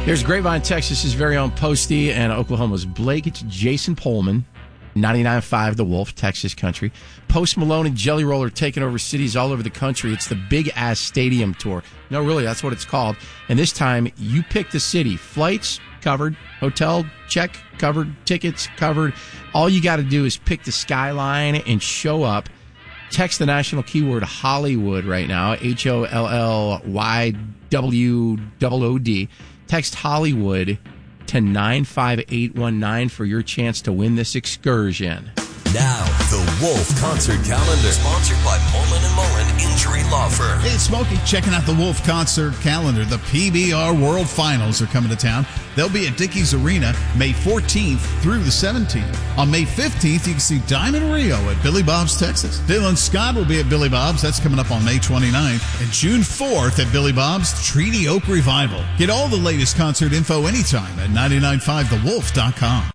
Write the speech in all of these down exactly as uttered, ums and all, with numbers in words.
Here's Grapevine, Texas's very own Posty, and Oklahoma's Blake. It's Jason Pullman, ninety-nine point five The Wolf, Texas Country. Post Malone and Jelly Roll are taking over cities all over the country. It's the Big Ass Stadium Tour. No, really, that's what it's called. And this time, you pick the city. Flights, covered. Hotel, check, covered. Tickets, covered. All you got to do is pick the skyline and show up. Text the national keyword Hollywood right now, H O L L Y W O O D. Text Hollywood to nine five eight one nine for your chance to win this excursion. Now, the Wolf Concert Calendar, sponsored by Mullen and Mullen Injury Law Firm. Hey, Smokey, checking out the Wolf Concert Calendar. The P B R World Finals are coming to town. They'll be at Dickies Arena May fourteenth through the seventeenth. On May fifteenth, you can see Diamond Rio at Billy Bob's, Texas. Dylan Scott will be at Billy Bob's. That's coming up on May twenty-ninth. And June fourth at Billy Bob's, Treaty Oak Revival. Get all the latest concert info anytime at nine nine five the wolf dot com.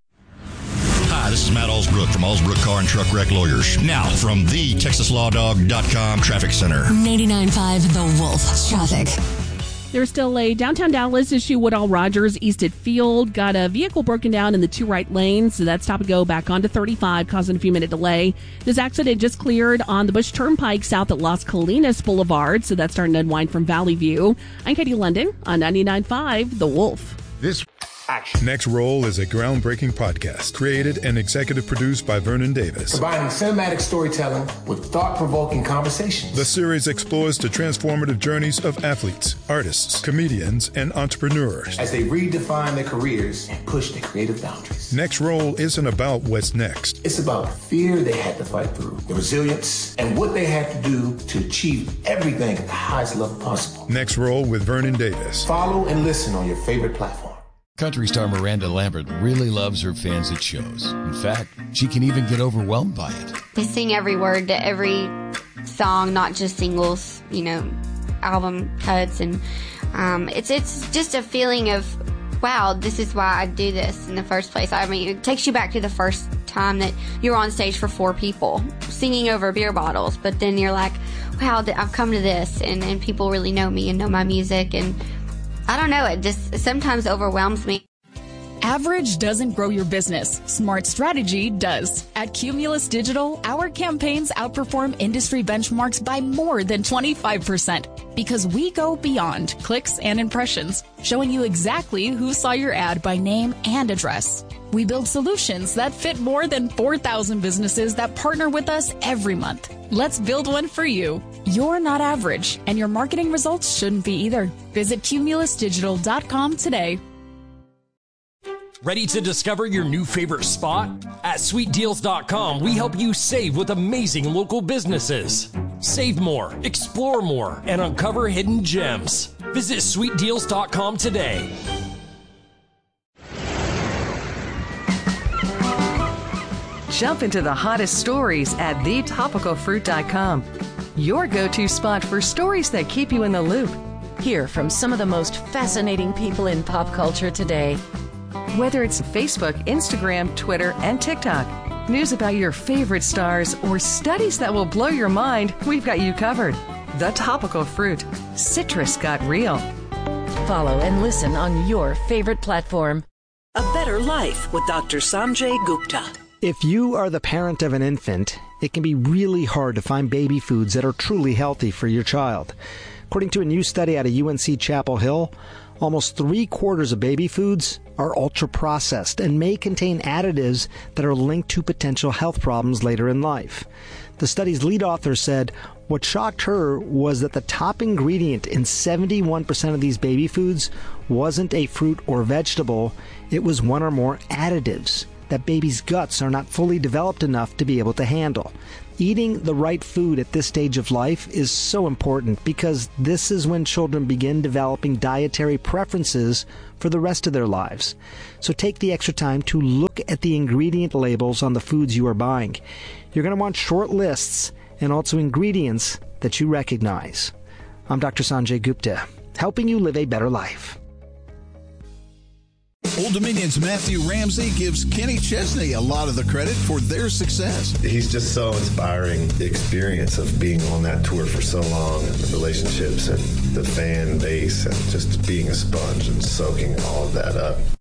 Hi, this is Matt Allsbrook from Allsbrook Car and Truck Wreck Lawyers. Now, from the Texas Law Dog dot com Traffic Center. ninety-nine point five The Wolf Traffic. There's still a downtown Dallas issue, Woodall Rogers, East at Field. Got a vehicle broken down in the two right lanes, so that's stop and go back onto thirty-five, causing a few minute delay. This accident just cleared on the Bush Turnpike south at Las Colinas Boulevard, so that's starting to unwind from Valley View. I'm Katie London on ninety-nine point five The Wolf. This Action. Next Roll is a groundbreaking podcast created and executive produced by Vernon Davis. Combining cinematic storytelling with thought-provoking conversations. The series explores the transformative journeys of athletes, artists, comedians, and entrepreneurs as they redefine their careers and push their creative boundaries. Next Roll isn't about what's next. It's about the fear they had to fight through, the resilience, and what they had to do to achieve everything at the highest level possible. Next Roll with Vernon Davis. Follow and listen on your favorite platform. Country star Miranda Lambert really loves her fans at shows. In fact, she can even get overwhelmed by it. They sing every word to every song, not just singles, you know, album cuts. And um, it's it's just a feeling of, wow, this is why I do this in the first place. I mean, it takes you back to the first time that you were on stage for four people singing over beer bottles. But then you're like, wow, I've come to this, and, and people really know me and know my music. And I don't know, it just sometimes overwhelms me. Average doesn't grow your business. Smart strategy does. At Cumulus Digital, our campaigns outperform industry benchmarks by more than twenty-five percent because we go beyond clicks and impressions, showing you exactly who saw your ad by name and address. We build solutions that fit more than four thousand businesses that partner with us every month. Let's build one for you. You're not average, and your marketing results shouldn't be either. Visit Cumulus Digital dot com today. Ready to discover your new favorite spot? At Sweet Deals dot com, we help you save with amazing local businesses. Save more, explore more, and uncover hidden gems. Visit Sweet Deals dot com today. Jump into the hottest stories at the topical fruit dot com. Your go-to spot for stories that keep you in the loop. Hear from some of the most fascinating people in pop culture today. Whether it's Facebook, Instagram, Twitter, and TikTok, news about your favorite stars, or studies that will blow your mind, we've got you covered. The Topical Fruit. Citrus got real. Follow and listen on your favorite platform. A Better Life with Doctor Sanjay Gupta. If you are the parent of an infant, it can be really hard to find baby foods that are truly healthy for your child. According to a new study out of U N C Chapel Hill, almost three quarters of baby foods are ultra-processed and may contain additives that are linked to potential health problems later in life. The study's lead author said what shocked her was that the top ingredient in seventy-one percent of these baby foods wasn't a fruit or vegetable, it was one or more additives that babies' guts are not fully developed enough to be able to handle. Eating the right food at this stage of life is so important because this is when children begin developing dietary preferences for the rest of their lives. So take the extra time to look at the ingredient labels on the foods you are buying. You're going to want short lists and also ingredients that you recognize. I'm Doctor Sanjay Gupta, helping you live a better life. Old Dominion's Matthew Ramsey gives Kenny Chesney a lot of the credit for their success. He's just so inspiring, the experience of being on that tour for so long, and the relationships and the fan base, and just being a sponge and soaking all of that up.